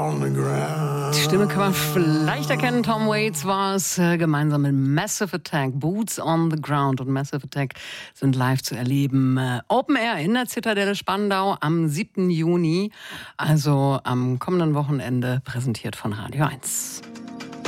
on the ground. Die Stimme kann man vielleicht erkennen. Tom Waits war es, gemeinsam mit Massive Attack. Boots on the Ground und Massive Attack sind live zu erleben. Open Air in der Zitadelle Spandau am 7. Juni, also am kommenden Wochenende, präsentiert von Radio 1.